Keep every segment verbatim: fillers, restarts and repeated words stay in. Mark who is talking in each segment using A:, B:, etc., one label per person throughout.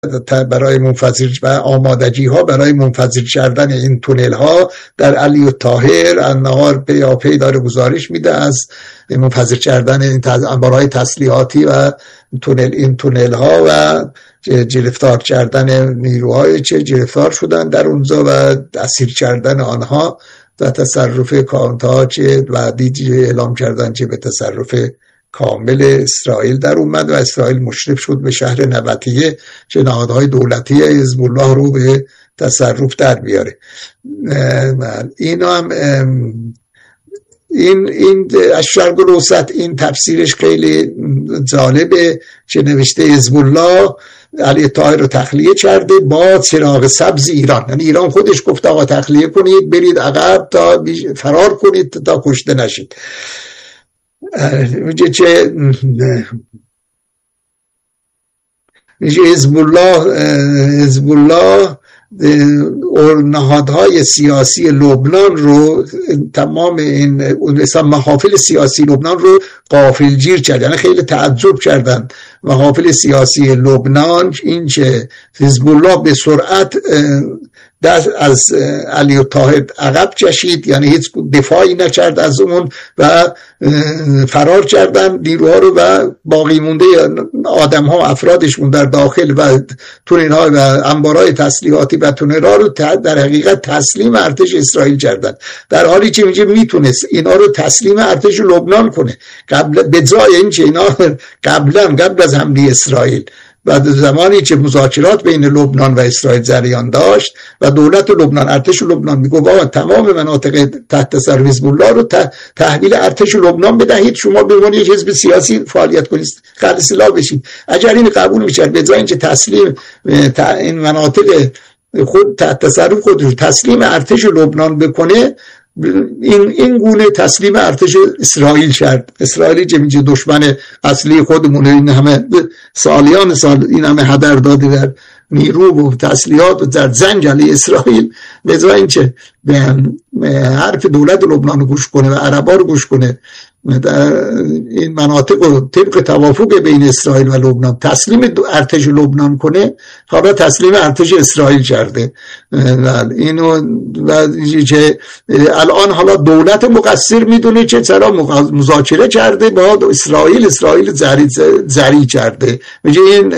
A: برای منفجر و آمادگی ها برای منفجر کردن این تونل ها در علی الطاهر النهار پیاپی داره گزارش میده از منفجر کردن این انبارهای تسلیحاتی و تونل این تونل ها و گرفتار کردن نیروهای چه گرفتار شدن در اونجا و اسیر کردن آنها و تصرف کانتها چه بعدی اعلام کردن که به تصرف کامل اسرائیل در اومد و اسرائیل مشرف شد به شهر نبطیه که نهادهای دولتی حزب الله رو به تصرف در بیاره. اینا هم این این از شرق الاوسط این تفسیرش خیلی جالبه که نوشته حزب الله علی طاهر رو تخلیه کرده با چراغ سبز ایران، یعنی ایران خودش گفت آقا تخلیه کنید برید عقب تا فرار کنید تا کشته نشید. میگه که میگه حزب الله حزب الله نهادهای سیاسی لبنان رو تمام این مثلا محافل سیاسی لبنان رو غافلگیر کرد، یعنی خیلی تعجب کردن محافل سیاسی لبنان این که حزب الله به سرعت دست از علی الطاهر عقب کشید، یعنی هیچ دفاعی نکرد از اون و فرار کردن نیروها رو و باقی مونده آدم ها افرادشون در داخل و تونل ها و انبارهای تسلیحاتی و تونل ها رو در حقیقت تسلیم ارتش اسرائیل کردن، در حالی که میگه میتونست اینا رو تسلیم ارتش لبنان کنه قبل به جای اینکه اینا قبلا قبل از حمله اسرائیل بعد زمانی که مذاکرات بین لبنان و اسرائیل جریان داشت و دولت لبنان ارتش لبنان میگه با تمام مناطق تحت تصرف حزب الله رو تحویل ارتش لبنان بدهید، شما به عنوان یک حزب سیاسی فعالیت کنید خالص سلاح بشید. اگر این قبول می‌کرد به جای اینکه تسلیم این مناطق خود تحت تصرف خودش تسلیم ارتش لبنان بکنه، این این گونه تسلیم ارتش اسرائیل کرد. اسرائیلی که میگه دشمن اصلی خودمونه، این همه سالیان سال این همه هدر داده در نیرو و تسلیحات و در جنگ علیه اسرائیل، به جای اینکه به حرف دولت لبنان گوش کنه و عربا رو گوش کنه در این مناطق رو طبق توافق بین اسرائیل و لبنان تسلیم ارتش لبنان کنه، حالا تسلیم ارتش اسرائیل کرده. اینو که الان حالا دولت مقصر میدونه که چرا مذاکره کرده با اسرائیل، اسرائیل زری زری کرده. میگه این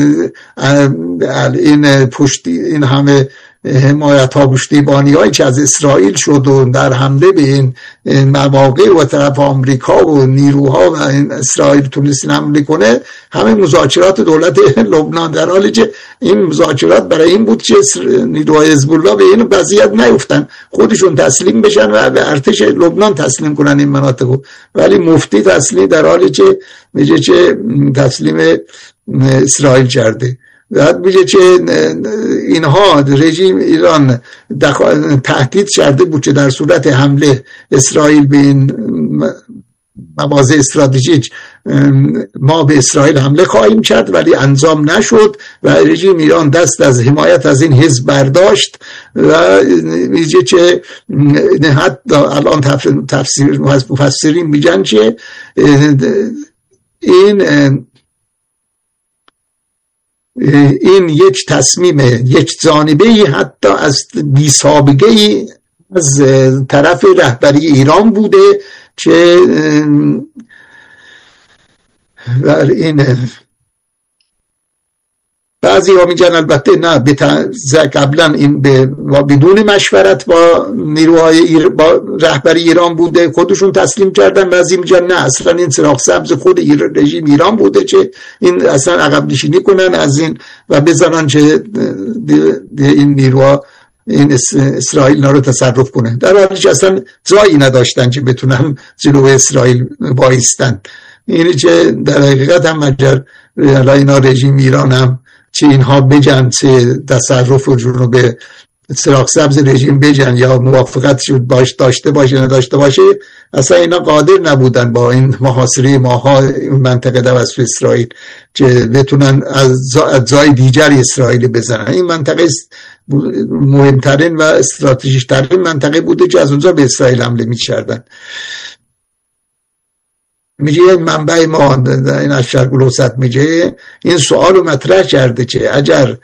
A: این پشتی این همه حمایت ها پشتیبانی هایی که از اسرائیل شد و در حمله به این مواقع و طرف آمریکا و نیروها و این اسرائیل تونست حمله کنه، همه مذاکرات دولت لبنان، در حالی که این مذاکرات برای این بود که نیروهای حزب الله به این وضعیت نیفتن، خودشون تسلیم بشن و به ارتش لبنان تسلیم کنن این مناطق، ولی مفتی تسلیم در حالی که میگه که تسلیم اسرائیل کرده. بعد میگه که اینها رژیم ایران تهدید کرده بود که در صورت حمله اسرائیل به این مواضع استراتژیک ما به اسرائیل حمله خواهیم کرد، ولی انجام نشد و رژیم ایران دست از حمایت از این حزب برداشت و میگه که حتی الان تفسیر مفسرین میگن که این این یک تصمیم یک جانبه‌ای حتی از بی‌سابقه‌ای از طرف رهبری ایران بوده که بر این بعضی ها میگن البته نه قبلا این به بدون مشورت با نیروهای ایر با رهبری ایران بوده، خودشون تسلیم کردن. بعضی میگن نه اصلا این چراغ سبز خود ایر رژیم ایران بوده که این اصلا عقب نشینی کنن از این و بذارن که این نیروها این اسرائیل نا رو تصرف کنه، در حالی که اصلا جایی نداشتن که بتونن جلوی اسرائیل بایستن. اینی که در حقیقت هم اگر اینا رژیم ایران هم چه اینها بجن چه تصرف و جنوب چراغ سبز رژیم بجن یا موافقت شد باش داشته باشه نداشته باشه، اصلا اینا قادر نبودن با این محاصره ماها این منطقه توسط اسرائیل که بتونن از جای دیگری اسرائیل بزنن. این منطقه مهمترین و استراتژیک ترین منطقه بوده که از اونجا به اسرائیل حمله می‌کردن. میگه این منبع ما این از شرق الوسط میگه این سوال رو مطرح کرده که اگر